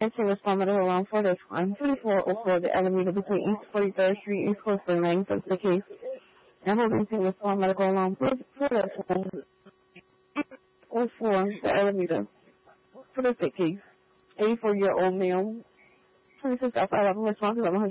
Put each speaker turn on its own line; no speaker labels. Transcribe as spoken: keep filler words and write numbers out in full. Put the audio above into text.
to respond to around for this one. twenty-four oh four, the elevator between East forty-third Street and Coastal Lane, that's the case. And holding to respond medical alarm for this one. oh four, the elevator. For the case. eighty-four-year-old male. twenty-six outside of response to